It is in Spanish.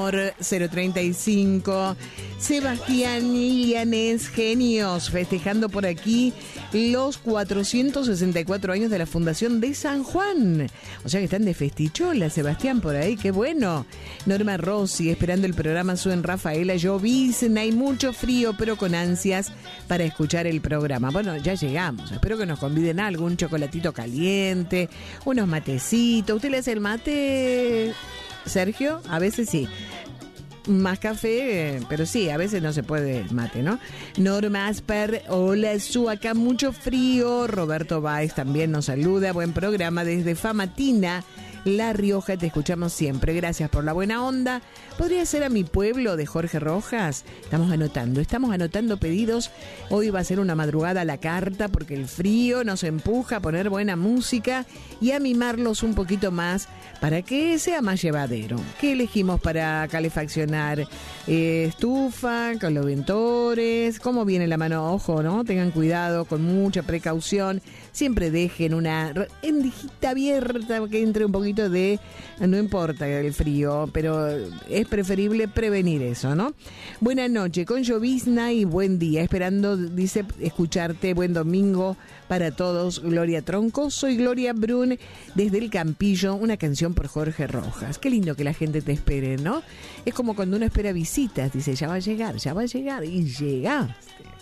amor 035. Sebastián Ilianes, genios, festejando por aquí los 464 años de la fundación de San Juan. O sea que están de festichola, Sebastián, por ahí, qué bueno. Norma Rossi, esperando el programa Suen Rafaela, llovizna y mucho frío, pero con ansias para escuchar el programa. Bueno, ya llegamos, espero que nos conviden algo, un chocolatito caliente, unos matecitos. ¿Usted le hace el mate, Sergio? A veces sí. Más café, pero sí, a veces no se puede mate, ¿no? Norma Asper, hola, acá mucho frío. Roberto Báez también nos saluda. Buen programa desde Famatina, La Rioja, te escuchamos siempre. Gracias por la buena onda. ¿Podría ser a mi pueblo de Jorge Rojas? Estamos anotando pedidos. Hoy va a ser una madrugada a la carta porque el frío nos empuja a poner buena música y a mimarlos un poquito más para que sea más llevadero. ¿Qué elegimos para calefaccionar? Estufa, caloventores. ¿Cómo viene la mano? Ojo, ¿no? Tengan cuidado, con mucha precaución. Siempre dejen una rendijita abierta que entre un poquito de... No importa el frío, pero es preferible prevenir eso, ¿no? Buenas noches, con llovizna y buen día. Esperando, dice, escucharte. Buen domingo para todos. Gloria Tronco. Soy Gloria Brun desde el Campillo. Una canción por Jorge Rojas. Qué lindo que la gente te espere, ¿no? Es como cuando uno espera visitas. Dice, ya va a llegar. Y llegaste.